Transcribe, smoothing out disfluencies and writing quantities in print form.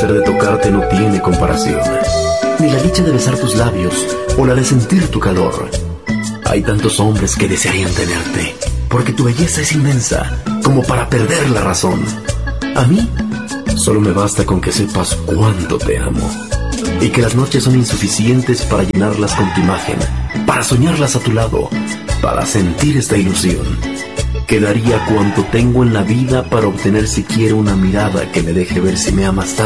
placer de tocarte no tiene comparación, ni la dicha de besar tus labios o la de sentir tu calor. Hay tantos hombres que desearían tenerte, porque tu belleza es inmensa, como para perder la razón. A mí, solo me basta con que sepas cuánto te amo, y que las noches son insuficientes para llenarlas con tu imagen, para soñarlas a tu lado, para sentir esta ilusión. Quedaría cuanto tengo en la vida para obtener siquiera una mirada que me deje ver si me amas tanto